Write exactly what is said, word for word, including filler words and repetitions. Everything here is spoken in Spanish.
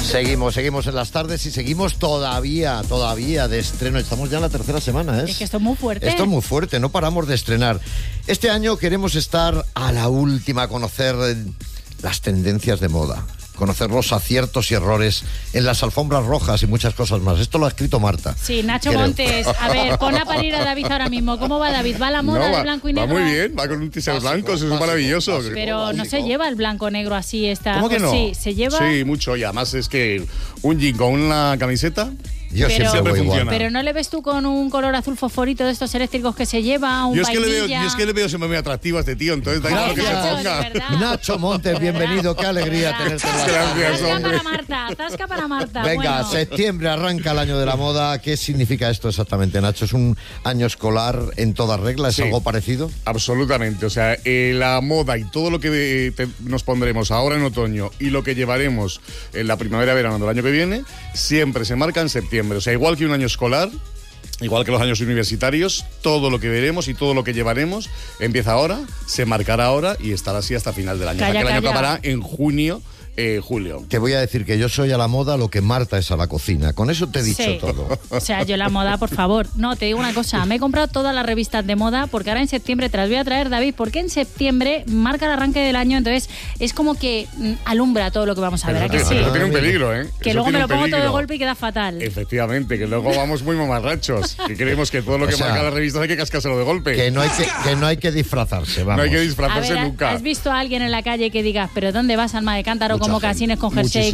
Seguimos, seguimos en las tardes y seguimos todavía, todavía de estreno. Estamos ya en la tercera semana, ¿eh? Es que esto es muy fuerte. Esto es muy fuerte, no paramos de estrenar. Este año queremos estar a la última, conocer las tendencias de moda, conocer los aciertos y errores en las alfombras rojas y muchas cosas más. Esto lo ha escrito Marta. Sí, Nacho Creo. Montes. A ver, pon a parir a David ahora mismo. ¿Cómo va David? ¿Va la moda No, de va, blanco y va negro? muy bien, va con un t-shirt Básico, blanco, eso es básico, maravilloso. básico. Pero no Básico. se lleva el blanco-negro así. Esta, ¿Cómo que pues no? Sí, se lleva... Sí, mucho. Y además es que un jean con una camiseta... Yo Pero- siempre voy igual. funciona. Pero ¿no le ves tú con un color azul fosforito de estos eléctricos que se lleva, un Yo es, que le veo, vainilla? yo es que le veo siempre muy atractivo a este tío, entonces da igual lo que se Nacho, de ponga. verdad. Nacho Montes, bienvenido, qué alegría tenerte en la Gracias, Tasca hombre. para Marta, tasca para Marta. Venga, bueno. septiembre arranca el año de la moda. ¿Qué significa esto exactamente, Nacho? ¿Es un año escolar en toda regla? ¿Es Sí. algo parecido? Absolutamente, o sea, eh, la moda y todo lo que eh, te- nos pondremos ahora en otoño y lo que llevaremos en la primavera-verano del año que viene, siempre se marca en septiembre. O sea, igual que un año escolar, igual que los años universitarios, todo lo que veremos y todo lo que llevaremos empieza ahora, se marcará ahora y estará así hasta final del año. Calla, o sea, que el año calla. acabará en junio, eh, julio. Te voy a decir que yo soy a la moda lo que Marta es a la cocina. Con eso te he dicho Sí. todo. O sea, yo la moda, por favor. No, te digo una cosa. Me he comprado todas las revistas de moda porque ahora en septiembre te las voy a traer, David, porque en septiembre marca el arranque del año, entonces es como que mm, alumbra todo lo que vamos a ver. ¿A que Eso sí? tiene un peligro, ¿eh? Que Eso luego me tiene lo un pongo todo de peligro. golpe y queda fatal. Efectivamente, que luego vamos muy mamarrachos. Que creemos que todo lo O que sea, marca las revistas hay que cascárselo de golpe. Que no hay que, que, no hay que disfrazarse, vamos. No hay que A disfrazarse ver, nunca. ¿has visto a alguien en la calle que digas, pero ¿dónde vas, alma de cántaro, Mucha como gente, casines con jersey,